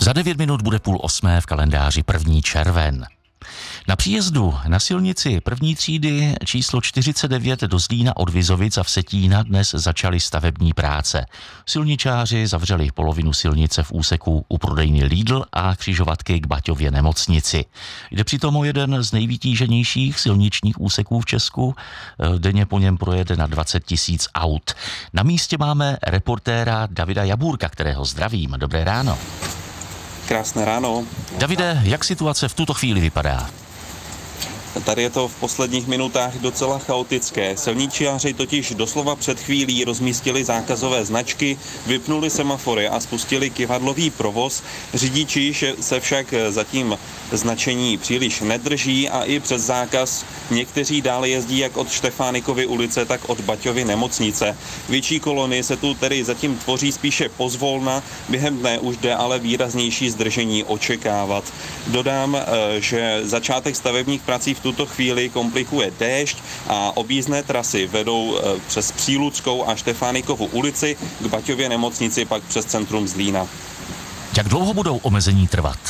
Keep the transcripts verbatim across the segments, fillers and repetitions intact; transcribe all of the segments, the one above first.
Za devět minut bude půl osmé v kalendáři první červen. Na příjezdu na silnici první třídy číslo čtyřicet devět do Zlína od Vizovic a Vsetína dnes začaly stavební práce. Silničáři zavřeli polovinu silnice v úseku u prodejny Lidl a křižovatky k Baťově nemocnici. Jde přitom o jeden z nejvytíženějších silničních úseků v Česku. Denně po něm projede na dvacet tisíc aut. Na místě máme reportéra Davida Jabůrka, kterého zdravím. Dobré ráno. Krásné ráno. Davide, jak situace v tuto chvíli vypadá? Tady je to v posledních minutách docela chaotické. Silničáři totiž doslova před chvílí rozmístili zákazové značky, vypnuli semafory a spustili kyvadlový provoz. Řidiči se však zatím značení příliš nedrží a i přes zákaz někteří dále jezdí jak od Štefánikovy ulice, tak od Baťovy nemocnice. Větší kolony se tu tedy zatím tvoří spíše pozvolna, během dne už jde ale výraznější zdržení očekávat. Dodám, že začátek stavebních prací v tuto chvíli komplikuje déšť a objízdné trasy vedou přes Příludskou a Štefánikovu ulici k Baťově nemocnici, pak přes centrum Zlína. Jak dlouho budou omezení trvat?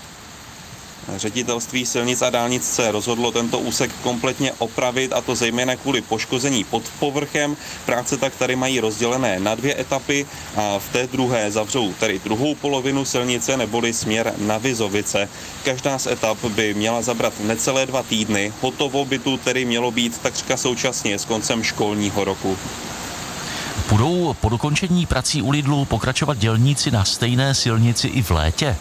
Ředitelství silnic a dálnic se rozhodlo tento úsek kompletně opravit, a to zejména kvůli poškození pod povrchem. Práce tak tady mají rozdělené na dvě etapy a v té druhé zavřou tedy druhou polovinu silnice neboli směr na Vizovice. Každá z etap by měla zabrat necelé dva týdny. Hotovo by tu tedy mělo být takřka současně s koncem školního roku. Budou po dokončení prací u Lidlu pokračovat dělníci na stejné silnici i v létě?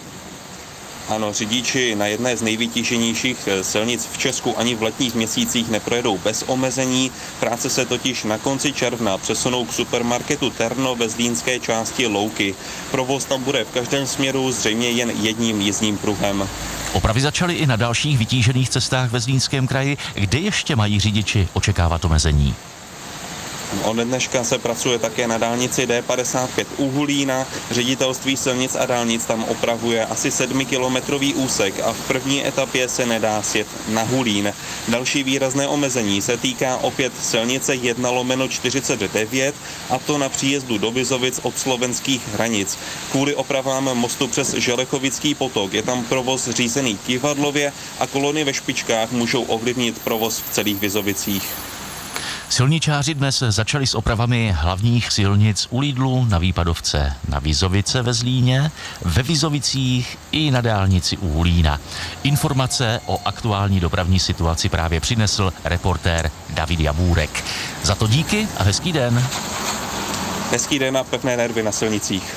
Ano, řidiči na jedné z nejvytíženějších silnic v Česku ani v letních měsících neprojedou bez omezení. Práce se totiž na konci června přesunou k supermarketu Terno ve zlínské části Louky. Provoz tam bude v každém směru zřejmě jen jedním jízdním pruhem. Opravy začaly i na dalších vytížených cestách ve Zlínském kraji. Kde ještě mají řidiči očekávat omezení? Od dneška se pracuje také na dálnici D padesát pět u Hulína. Ředitelství silnic a dálnic tam opravuje asi sedmikilometrový úsek a v první etapě se nedá sjet na Hulín. Další výrazné omezení se týká opět silnice jedna lomeno čtyřicet devět, a to na příjezdu do Vizovic od slovenských hranic. Kvůli opravám mostu přes Želechovický potok je tam provoz řízený kyvadlově a kolony ve špičkách můžou ovlivnit provoz v celých Vizovicích. Silničáři dnes začali s opravami hlavních silnic u Lidlu, na Výpadovce, na Vizovice ve Zlíně, ve Vizovicích i na dálnici u Hulína. Informace o aktuální dopravní situaci právě přinesl reportér David Jabůrek. Za to díky a hezký den. Hezký den a pevné nervy na silnicích.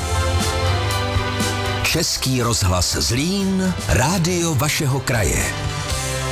Český rozhlas Zlín, rádio vašeho kraje.